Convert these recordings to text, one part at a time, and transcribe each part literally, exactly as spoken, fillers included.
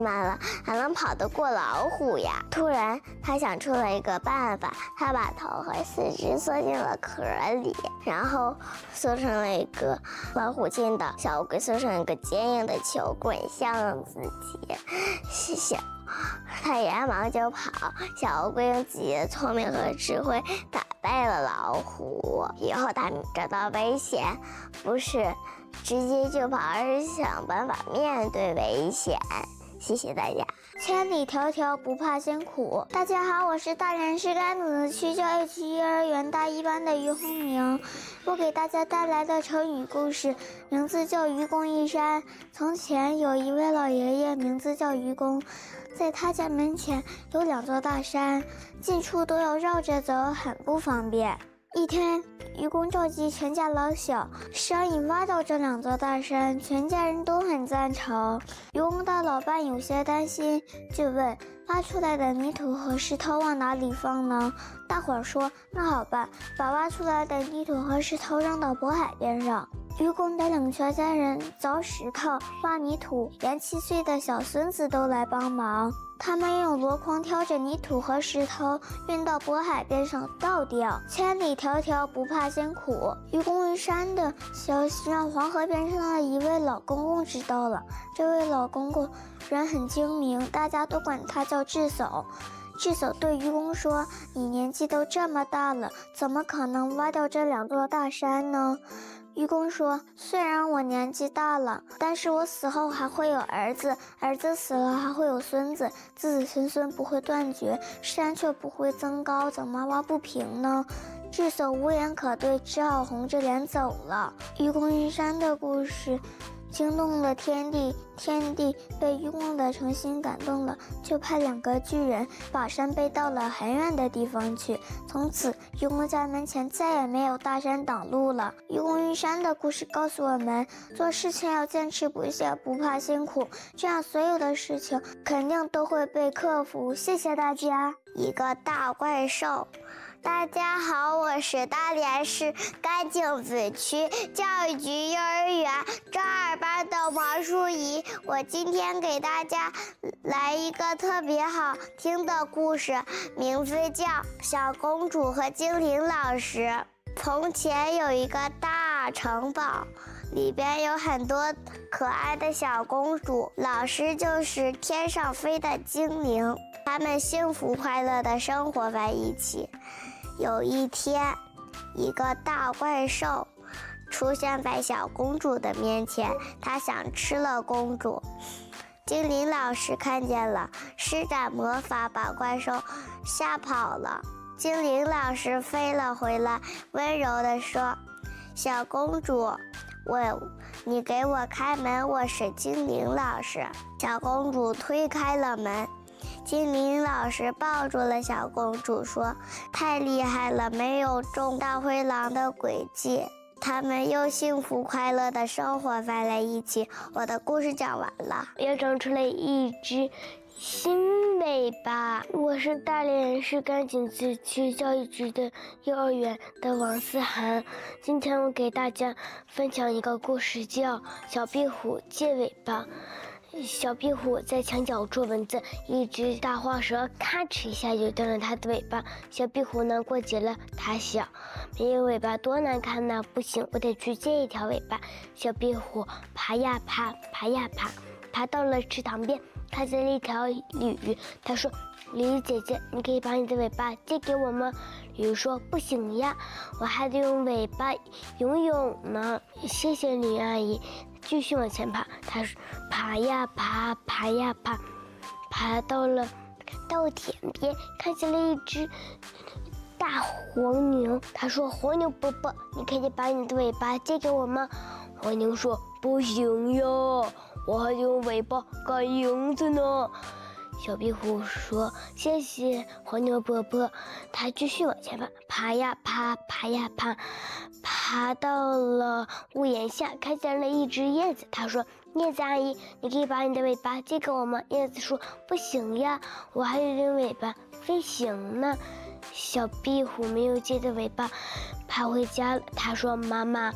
慢了还能跑得过老虎呀？突然，他想出了一个办法，他把头和四肢缩进了壳里，然后缩成了一个老虎见到小乌龟缩成一个坚硬的球，滚向自己。小他连忙就跑，小乌龟用自己的聪明和智慧打败了老虎。以后他找到危险，不是直接就跑，而是想办法面对危险。谢谢大家。 千里迢迢不怕辛苦。大家好，我是大连市甘子区教育局幼儿园大一班的于红明。我给大家带来的成语故事名字叫愚公移山。从前有一位老爷爷，名字叫愚公，在他家门前有两座大山，进出都要绕着走，很不方便。一天，愚公召集全家老小商议挖到这两座大山，全家人都很赞成。愚公的老伴有些担心，就问挖出来的泥土和石头往哪里放呢？大伙儿说，那好办，把挖出来的泥土和石头扔到渤海边上。愚公带领全家人凿石头、挖泥土，连七岁的小孙子都来帮忙。他们用箩筐挑着泥土和石头运到渤海边上倒掉。千里迢迢不怕辛苦，愚公移山的消息让黄河边上的一位老公公知道了。这位老公公人很精明，大家都管他叫智叟。智叟对愚公说，你年纪都这么大了，怎么可能挖掉这两座大山呢？愚公说，虽然我年纪大了，但是我死后还会有儿子，儿子死了还会有孙子，子子孙孙不会断绝，山却不会增高，怎么挖不平呢？智叟无言可对，只好红着脸走了。愚公移山的故事惊动了天地，天地被愚公的诚心感动了，就派两个巨人把山背到了很远的地方去。从此，愚公家门前再也没有大山挡路了。愚公移山的故事告诉我们，做事情要坚持不懈，不怕辛苦，这样所有的事情肯定都会被克服。谢谢大家。 一个大怪兽。大家好，我是大连市甘井子区教育局幼儿园中二班的王淑怡。我今天给大家来一个特别好听的故事，名字叫《小公主和精灵老师》。从前有一个大城堡，里边有很多可爱的小公主，老师就是天上飞的精灵，他们幸福快乐地生活在一起。有一天，一个大怪兽出现在小公主的面前，他想吃了公主。精灵老师看见了，施展魔法把怪兽吓跑了。精灵老师飞了回来，温柔地说，小公主，我你给我开门，我是精灵老师。小公主推开了门，精灵老师抱住了小公主，说，太厉害了，没有中大灰狼的诡计。他们又幸福快乐地生活在了一起。我的故事讲完了。 又长出了一只新尾巴。我是大连市甘井子区教育局的幼儿园的王思涵。今天我给大家分享一个故事，叫《小壁虎借尾巴》。小壁虎在墙角捉蚊子，一只大花蛇咔哧一下就断了它的尾巴。小壁虎难过极了，它想，没有尾巴多难看呢，不行，我得去借一条尾巴。小壁虎爬呀爬，爬呀爬，爬到了池塘边，看见了一条鲤鱼。它说，鲤鱼姐姐，你可以把你的尾巴借给我吗？鲤鱼说，不行呀，我还得用尾巴游泳呢。谢谢鲤鱼阿姨。继续往前爬，它爬呀爬，爬呀爬，爬到了稻田边，看见了一只大黄牛。他说，黄牛伯伯，你可以把你的尾巴借给我吗？黄牛说，不行呀，我还用尾巴赶蝇子呢。小壁虎说，谢谢黄牛伯伯。他继续往前爬，爬呀爬，爬呀爬，爬到了屋檐下，看见了一只燕子。他说，燕子阿姨，你可以把你的尾巴借给我吗？燕子说，不行呀，我还有用尾巴飞行呢。小壁虎没有借的尾巴爬回家了。他说，妈妈，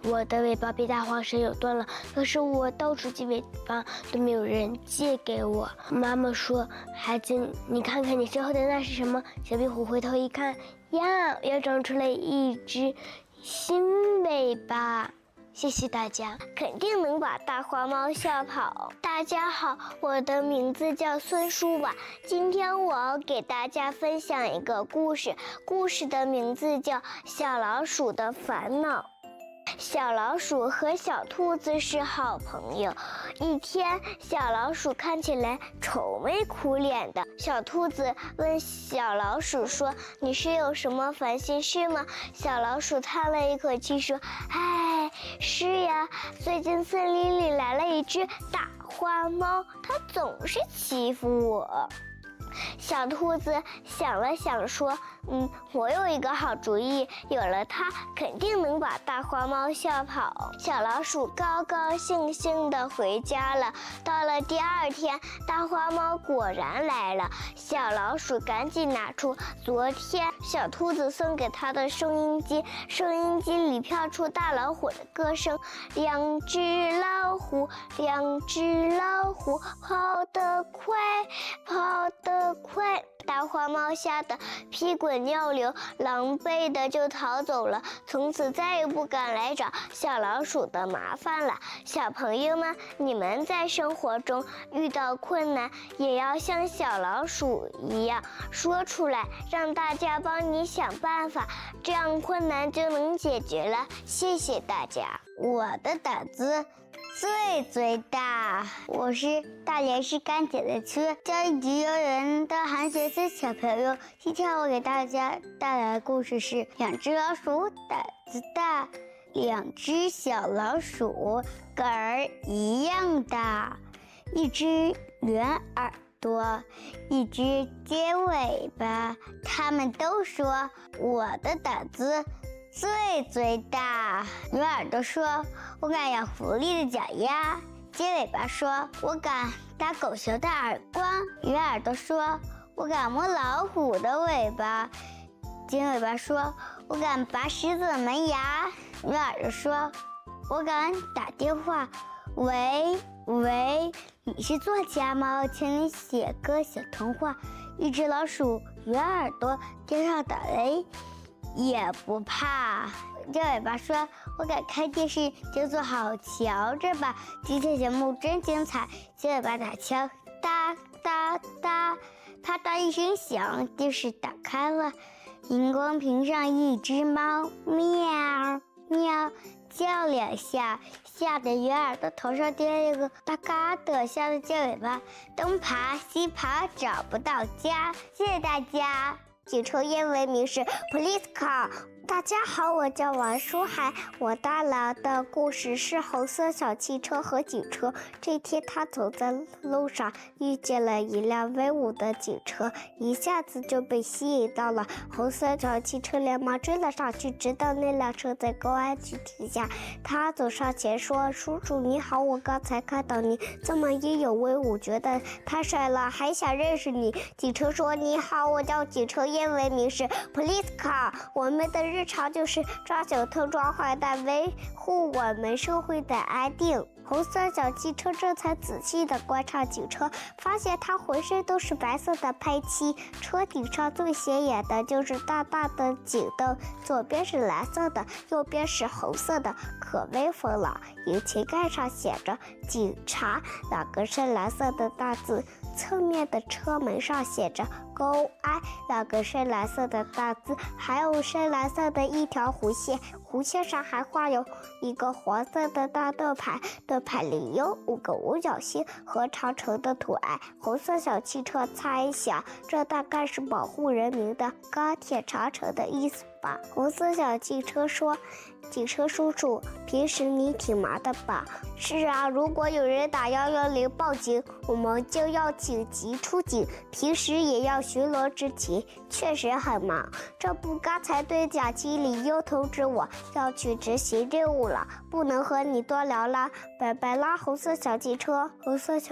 我的尾巴被大黄蛇咬断了，可是我到处借尾巴都没有人借给我。妈妈说：“孩子，你看看你身后的那是什么？”小壁虎回头一看，呀，又长出了一只新尾巴。谢谢大家， 肯定能把大花猫吓跑。大家好，我的名字叫孙舒婉，今天我要给大家分享一个故事，故事的名字叫《小老鼠的烦恼》。小老鼠和小兔子是好朋友。一天，小老鼠看起来愁眉苦脸的。小兔子问小老鼠说：“你是有什么烦心事吗？”小老鼠叹了一口气说：“唉，是呀，最近森林里来了一只大花猫，它总是欺负我。”小兔子想了想说：“嗯，我有一个好主意，有了它，肯定能把大花猫吓跑。”小老鼠高高兴兴地回家了。到了第二天，大花猫果然来了。小老鼠赶紧拿出昨天小兔子送给它的收音机，收音机里飘出大老虎的歌声：“两只老虎，两只老虎，跑得快，跑得快。”大花猫吓得屁滚尿流，狼狈的就逃走了，从此再也不敢来找小老鼠的麻烦了。小朋友们，你们在生活中遇到困难，也要像小老鼠一样说出来，让大家帮你想办法，这样困难就能解决了。谢谢大家。 我的胆子最最大，我是大连市甘姐的区教育局幼儿园的韩学森小朋友。今天我给大家带来的故事是两只老鼠胆子大。两只小老鼠个儿一样大，一只圆耳朵，一只尖尾巴。它们都说我的胆子最最大。圆耳朵说：“我敢咬狐狸的脚丫。”尖尾巴说：“我敢打狗熊的耳光。”圆耳朵说：“我敢摸老虎的尾巴。”尖尾巴说：“我敢拔狮子的门牙。”圆耳朵说：“我敢打电话。喂喂，你是作家吗？请你写个小童话。”一只老鼠圆耳朵天上打雷也不怕。尖尾巴说：“我敢开电视，就做好瞧着吧。今天节目真精彩。”尖尾巴打枪，哒哒哒，啪嗒一声响，电视打开了。荧光屏上一只猫，喵喵叫两下，吓得圆耳朵头上跌了一个大嘎的，吓得尖尾巴东爬西爬找不到家。谢谢大家。 警车烟为名是 Police Car。大家好，我叫王舒涵，我带来的故事是红色小汽车和警车。这天，他走在路上，遇见了一辆威武的警车，一下子就被吸引到了。红色小汽车连忙追了上去，直到那辆车在公安局停下。他走上前说：“叔叔你好，我刚才看到你这么英勇威武，觉得太帅了，还想认识你。”警车说：“你好，我叫警车烟为名是 Police Car， 我们的日常就是抓小偷抓坏蛋，维护我们社会的安定。”红色小汽车这才仔细地观察警车，发现它浑身都是白色的喷漆，车顶上最显眼的就是大大的警灯，左边是蓝色的，右边是红色的，可威风了。引擎盖上写着警察两个深蓝色的大字，侧面的车门上写着公安两个深蓝色的大字，还有深蓝色的一条弧线，弧线上还画有一个黄色的大盾牌，盾牌里有五个五角星和长城的图案。红色小汽车猜想，这大概是保护人民的钢铁长城的意思吧。红色小汽车说：“警车叔叔，平时你挺忙的吧？”“是啊，如果有人打一一零报警，我们就要紧急出警，平时也要巡逻执勤，确实很忙。这不，刚才对讲机里又通知我要去执行任务了，不能和你多聊了，拜拜啦。”红色小汽车，红色小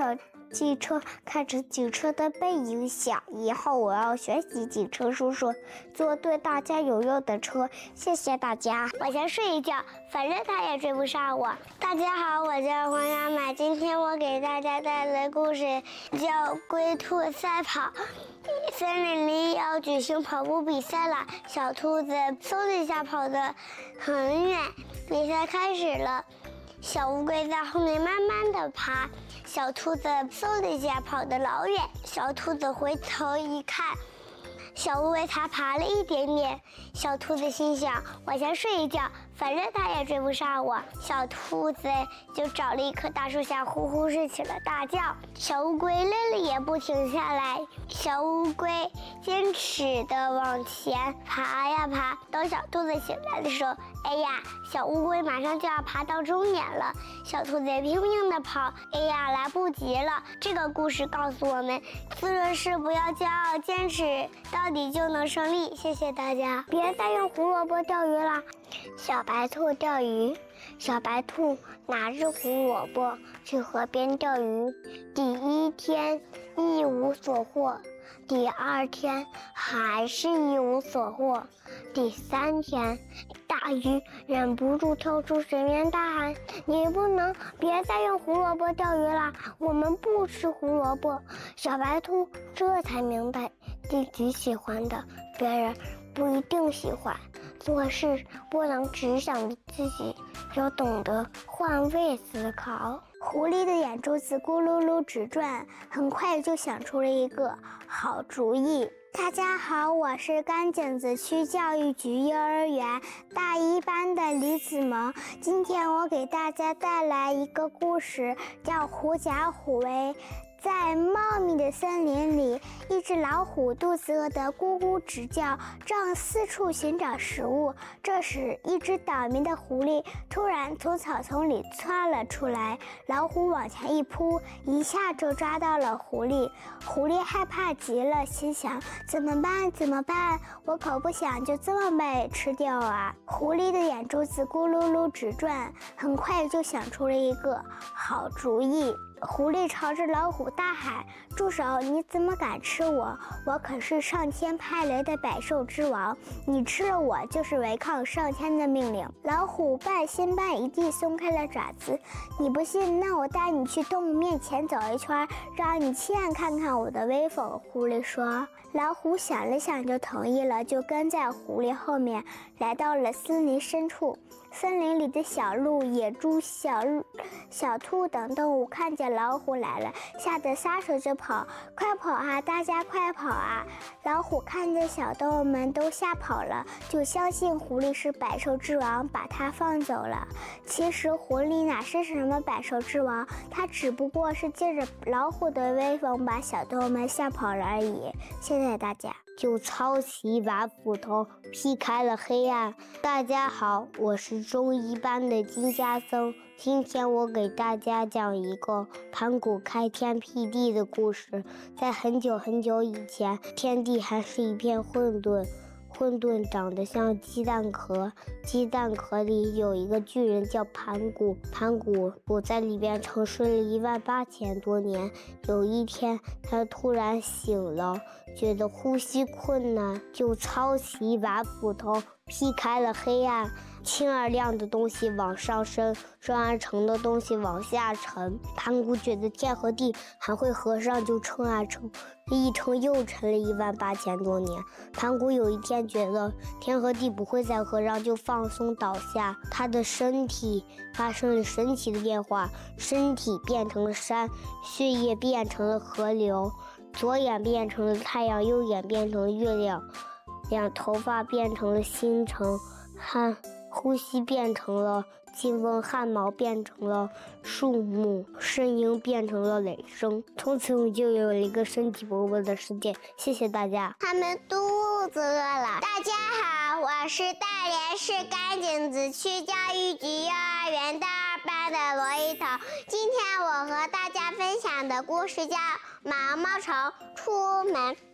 汽车，看着警车的背影想，以后我要学习警车叔叔，坐对大家有用的车。谢谢大家。 我先睡一觉，反正他也追不上我。大家好，我叫黄小满，今天我给大家带来的故事叫《龟兔赛跑》。森林里要举行跑步比赛了，小兔子嗖的一下跑得很远。比赛开始了，小乌龟在后面慢慢的爬，小兔子嗖的一下跑得老远。小兔子回头一看，小乌龟才爬了一点点。小兔子心想，我先睡一觉，反正它也追不上我。小兔子就找了一棵大树下呼呼睡起了大觉。小乌龟累了也不停下来，小乌龟坚持的往前爬呀爬。等小兔子醒来的时候，哎呀，小乌龟马上就要爬到终点了。小兔子也拼命的跑，哎呀，来不及了。这个故事告诉我们，做人事不要骄傲，坚持到底就能胜利。谢谢大家。 别再用胡萝卜钓鱼啦！小白兔钓鱼。小白兔拿着胡萝卜去河边钓鱼，第一天一无所获，第二天还是一无所获，第三天大鱼忍不住跳出水面大喊，你不能别再用胡萝卜钓鱼啦，我们不吃胡萝卜。小白兔这才明白，自己喜欢的别人不一定喜欢，做事不能只想着自己，要懂得换位思考。狐狸的眼珠子咕噜噜直转，很快就想出了一个好主意。大家好，我是甘井子区教育局幼儿园大一班的李子萌。今天我给大家带来一个故事，叫《狐假虎威》。在茂密的森林里，一只老虎肚子饿得咕咕直叫，正四处寻找食物。这时，一只倒霉的狐狸突然从草丛里窜了出来，老虎往前一扑，一下就抓到了狐狸。狐狸害怕极了，心想：怎么办？怎么办？我可不想就这么被吃掉啊！狐狸的眼珠子咕噜噜直转，很快就想出了一个好主意。狐狸朝着老虎大喊：住手！你怎么敢吃我？我可是上天派来的百兽之王，你吃了我就是违抗上天的命令。老虎半心半疑地松开了爪子，你不信？那我带你去动物面前走一圈，让你亲眼看看我的威风。狐狸说。老虎想了想就同意了，就跟在狐狸后面来到了森林深处。森林里的小鹿、野猪、小小兔等动物看见老虎来了，吓得撒手就跑，快跑啊，大家快跑啊！老虎看见小动物们都吓跑了，就相信狐狸是百兽之王，把它放走了。其实狐狸哪是什么百兽之王，它只不过是借着老虎的威风把小动物们吓跑了而已。谢谢大家。就抄起一把斧头，劈开了黑暗。大家好，我是中一班的金家森。今天我给大家讲一个盘古开天辟地的故事。在很久很久以前，天地还是一片混沌，混沌长得像鸡蛋壳，鸡蛋壳里有一个巨人叫盘古，盘古我在里边沉睡了一万八千多年。有一天，他突然醒了，觉得呼吸困难，就抄起一把斧头，劈开了黑暗。青而亮的东西往上升，深而沉的东西往下沉。盘古觉得天和地还会合上，就沉啊沉，一沉又沉了一万八千多年。盘古有一天觉得天和地不会再合上，就放松倒下。他的身体发生了神奇的变化，身体变成了山，血液变成了河流，左眼变成了太阳，右眼变成了月亮，两头发变成了星辰，汗呼吸变成了金风，汗毛变成了树木，声音变成了雷声。从此我就有了一个生机勃勃的世界。谢谢大家。 他们肚子饿了。大家好，我是大连市甘井子区教育局幼儿园大二班的罗一彤。今天我和大家分享的故事叫《毛毛虫出门》。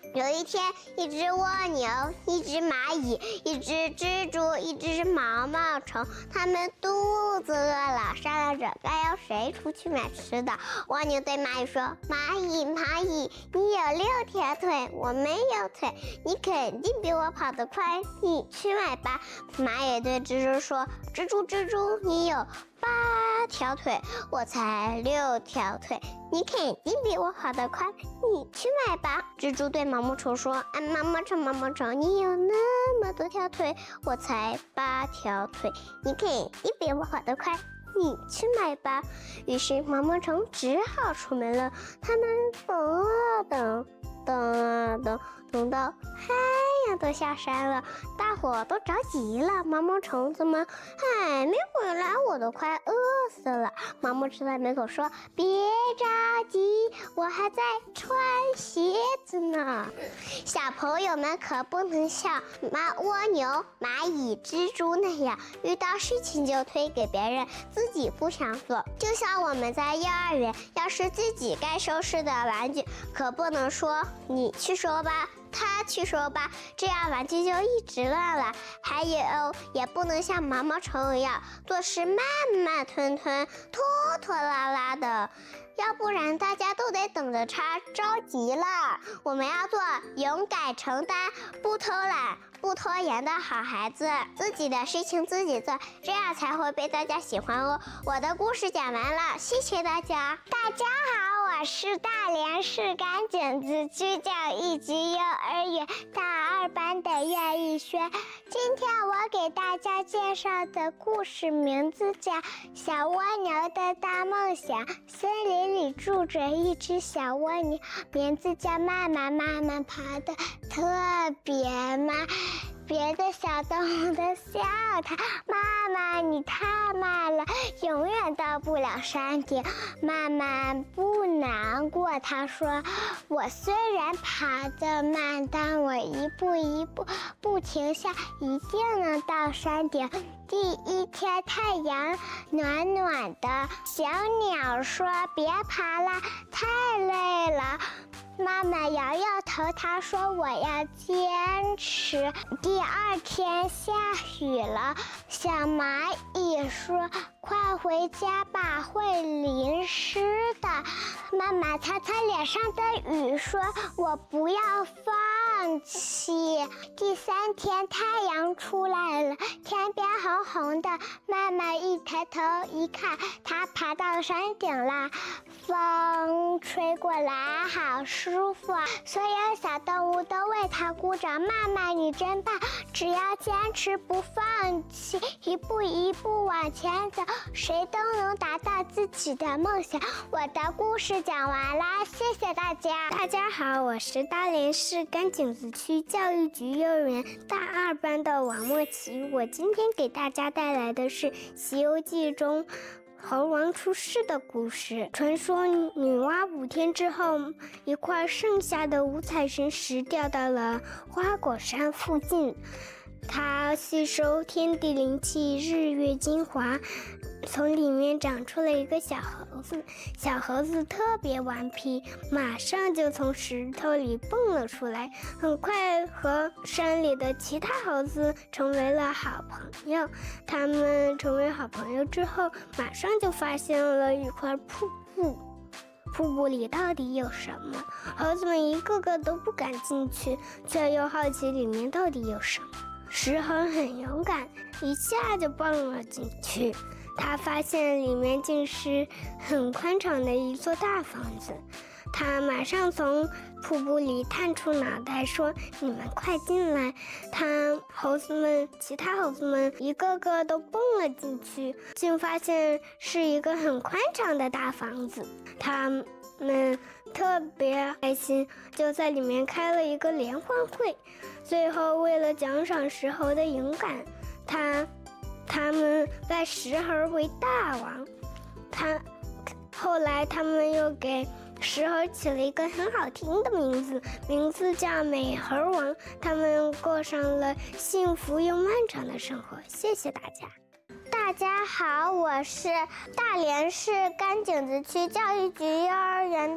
有一天，一只蜗牛、一只蚂蚁、一只蜘蛛、一只毛毛虫，它们肚子饿了，商量着该由谁出去买吃的。蜗牛对蚂蚁说：“蚂蚁，蚂蚁，你有六条腿，我没有腿，你肯定比我跑得快，你去买吧。”蚂蚁对蜘蛛说：“蜘蛛，蜘蛛，你有八条腿，我才六条腿，你肯定比我跑得快，你去买吧。”蜘蛛对毛毛虫说：“啊，毛毛虫，毛毛虫，你有那么多条腿，我才八条腿，你肯定比我跑得快，你去买吧。”于是毛毛虫只好出门了。他们等啊等，等啊等，等到太阳都下山了，大伙都着急了。毛毛虫怎么还没回来？我都快饿死了。毛毛虫在门口说：“别着急，我还在穿鞋子呢。”小朋友们可不能像马蜗牛、蚂蚁、蜘蛛那样，遇到事情就推给别人，自己不想做。就像我们在幼儿园，要是自己该收拾的玩具，可不能说你去收吧，他去收吧，这样玩具就一直乱了。还有，也不能像毛毛虫一样做事慢慢吞吞、拖拖拉拉的，要不然大家都得等着他着急了。我们要做勇敢承担、不偷懒、不拖延的好孩子，自己的事情自己做，这样才会被大家喜欢哦。我的故事讲完了，谢谢大家。 大家好，我是大连市甘井子区教育局幼儿园大二班的岳逸轩。今天我给大家介绍的故事名字叫《小蜗牛的大梦想》。森林里住着一只小蜗牛，名字叫妈妈。妈妈跑得特别慢，别的小动物都笑它：“妈妈，你太慢了，永远到不了山顶。”妈妈不难过，她说：“我虽然跑得慢，但我一步一步不停下，一定能到山顶。”第一天，太阳暖暖的，小鸟说：“别爬了，太累了。”妈妈摇摇头，她说：“我要坚持。”第二天下雨了，小蚂蚁说：“快回家吧，会淋湿的。”妈妈擦擦脸上的雨，说：“我不要放弃。”第三天太阳出来了，天边红红的，妈妈一抬头一看，她爬到山顶了，风吹过来好舒服啊！所有小动物都为她鼓掌。妈妈你真棒，只要坚持不放弃，一步一步往前走，谁都能达到自己的梦想。我的故事讲完啦，谢谢大家。 大家好，我是大连市甘井子区教育局幼儿园大二班的王默琪。我今天给大家带来的是《西游记》中猴王出世的故事。传说女娲五天之后，一块剩下的五彩神石掉到了花果山附近，它吸收天地灵气、日月精华，从里面长出了一个小猴子。小猴子特别顽皮，马上就从石头里蹦了出来，很快和山里的其他猴子成为了好朋友。他们成为好朋友之后，马上就发现了一块瀑布。瀑布里到底有什么？猴子们一个个都不敢进去，却又好奇里面到底有什么。石猴很勇敢，一下就蹦了进去。他发现里面竟是很宽敞的一座大房子。他马上从瀑布里探出脑袋说：“你们快进来！”他猴子们，其他猴子们一个个都蹦了进去，竟发现是一个很宽敞的大房子。他们特别开心，就在里面开了一个联欢会。最后，为了奖赏石猴的勇敢，他他们拜石猴为大王。他后来他们又给石猴起了一个很好听的名字，名字叫美猴王。他们过上了幸福又漫长的生活。谢谢大家。 大家好，我是大连市甘井子区教育局幼儿园大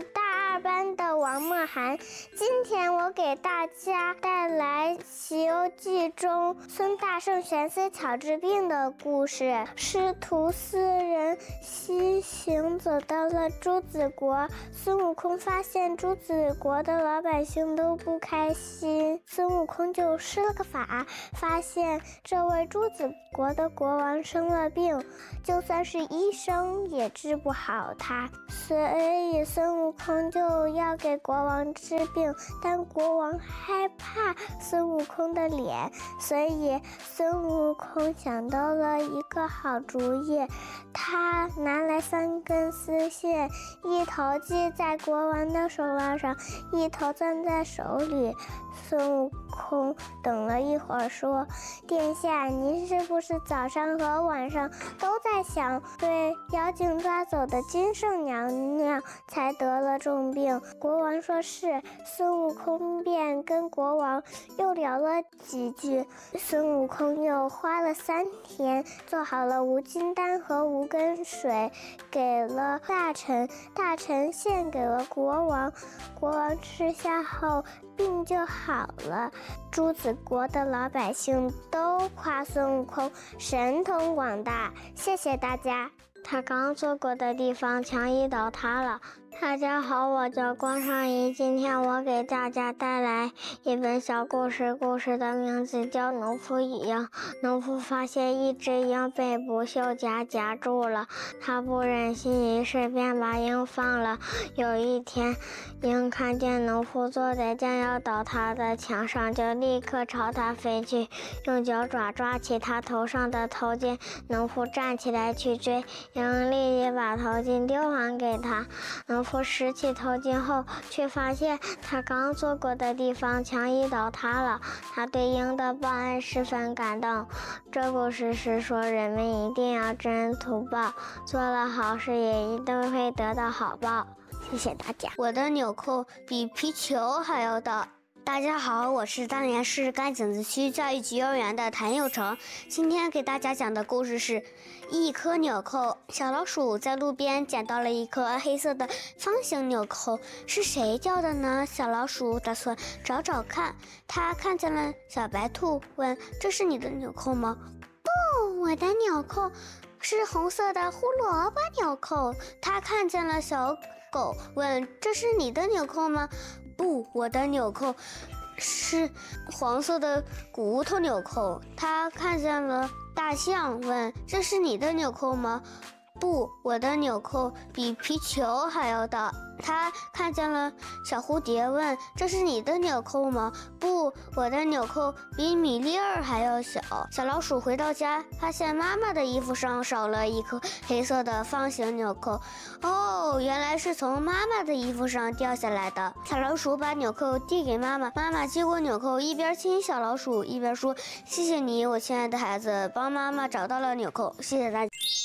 二班的王梦涵。今天我给大家带来《西游记》中孙大圣玄思巧治病的故事。师徒四人西行走到了朱子国，孙悟空发现朱子国的老百姓都不开心，孙悟空就施了个法，发现这位朱子国的国王生了病，就算是医生也治不好他，所以孙悟空就要给国王治病，但国王害怕孙悟空的脸，所以孙悟空想到了一个好主意，他拿来三根丝线，一头系在国王的手腕上，一头攥在手里。孙悟空等了一会儿说，殿下，您是不是早上和晚上都在想被妖精抓走的金圣娘娘才得了重病？国王说是。孙悟空便跟国王又聊了几句，孙悟空又花了三天做好了无金丹和无根水，给了大臣，大臣献给了国王，国王吃下后病就好了。朱子国的老百姓都夸孙悟空神通广大，谢谢大家。 他刚坐过的地方墙已倒塌了。大家好，我叫关尚怡，今天我给大家带来一本小故事，故事的名字叫《农夫与鹰》。农夫发现一只鹰被捕袖夹夹住了，他不忍心，于是便把鹰放了。有一天，鹰看见农夫坐在将要倒塌的墙上，就立刻朝他飞去，用脚爪抓起他头上的头巾。农夫站起来去追，鹰立即把头巾丢还给他。农夫拾起头巾后，却发现他刚坐过的地方墙已倒塌了。他对鹰的报恩十分感动。这故事是说，人们一定要知恩图报，做了好事也一定会得到好报。谢谢大家。 我的纽扣比皮球还要大。大家好，我是大连市甘井子区教育局幼儿园的谭佑成。今天给大家讲的故事是一颗纽扣。小老鼠在路边捡到了一颗黑色的方形纽扣，是谁掉的呢？小老鼠打算找找看。它看见了小白兔，问：这是你的纽扣吗？不，我的纽扣是红色的胡萝卜纽扣。它看见了小狗，问：这是你的纽扣吗？不，我的纽扣是黄色的骨头纽扣。他看见了大象，问：这是你的纽扣吗？不，我的纽扣比皮球还要大。他看见了小蝴蝶，问：这是你的纽扣吗？不，我的纽扣比米粒儿还要小。小老鼠回到家，发现妈妈的衣服上少了一颗黑色的方形纽扣。哦，原来是从妈妈的衣服上掉下来的。小老鼠把纽扣递给妈妈，妈妈接过纽扣，一边亲小老鼠，一边说：谢谢你，我亲爱的孩子，帮妈妈找到了纽扣，谢谢大家。